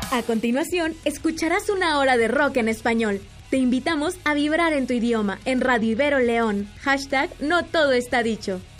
A continuación, escucharás una hora de rock en español. Te invitamos a vibrar en tu idioma en Radio Ibero León. #No todo está dicho.